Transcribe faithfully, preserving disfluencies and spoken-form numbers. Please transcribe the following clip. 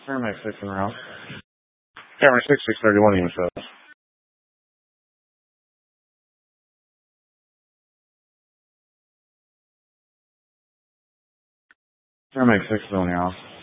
Paramedic six in route. Camera six, six thirty-one unit shows. Paramedic six is on your house.